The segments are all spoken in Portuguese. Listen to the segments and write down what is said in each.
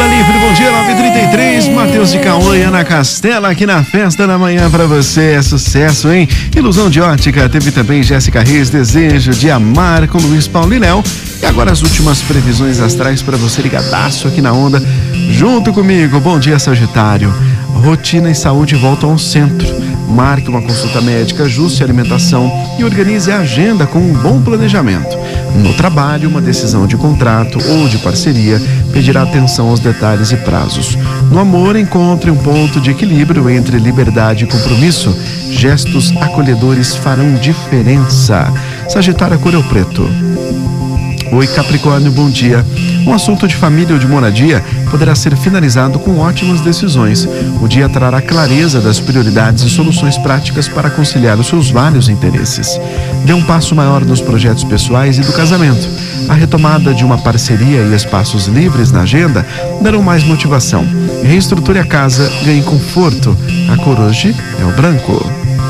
Lula Livre, bom dia, 9h33, Matheus de Cauã e Ana Castela aqui na Festa da Manhã pra você, é sucesso, hein? Ilusão de ótica, teve também Jéssica Reis, Desejo de Amar com Luiz Paulo e Léo. E agora as últimas previsões astrais pra você ligadaço aqui na onda, junto comigo. Bom dia, Sagitário. Rotina e saúde voltam ao centro. Marque uma consulta médica, ajuste a alimentação e organize a agenda com um bom planejamento. No trabalho, uma decisão de contrato ou de parceria pedirá atenção aos detalhes e prazos. No amor, encontre um ponto de equilíbrio entre liberdade e compromisso. Gestos acolhedores farão diferença. Sagitário, a cor é o preto. Oi, Capricórnio, bom dia. Um assunto de família ou de moradia poderá ser finalizado com ótimas decisões. O dia trará clareza das prioridades e soluções práticas para conciliar os seus vários interesses. Dê um passo maior nos projetos pessoais e do casamento. A retomada de uma parceria e espaços livres na agenda darão mais motivação. Reestruture a casa, ganhe conforto. A cor hoje é o branco.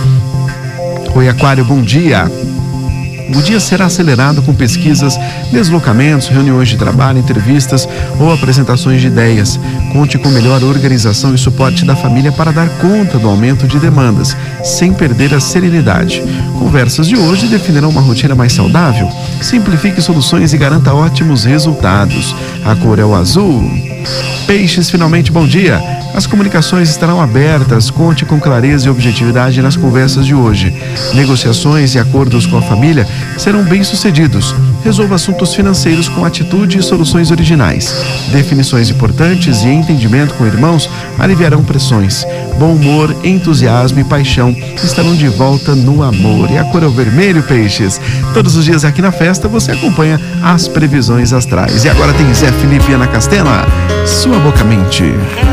Oi, Aquário, bom dia. O dia será acelerado com pesquisas, deslocamentos, reuniões de trabalho, entrevistas ou apresentações de ideias. Conte com melhor organização e suporte da família para dar conta do aumento de demandas, sem perder a serenidade. Conversas de hoje definirão uma rotina mais saudável. Simplifique soluções e garanta ótimos resultados. A cor é o azul. Peixes, finalmente, bom dia. As comunicações estarão abertas, conte com clareza e objetividade nas conversas de hoje. Negociações e acordos com a família serão bem-sucedidos. Resolva assuntos financeiros com atitude e soluções originais. Definições importantes e entendimento com irmãos aliviarão pressões. Bom humor, entusiasmo e paixão estarão de volta no amor. E a cor é o vermelho, Peixes. Todos os dias aqui na festa você acompanha as previsões astrais. E agora tem Zé Felipe e Ana Castela. Sua boca mente.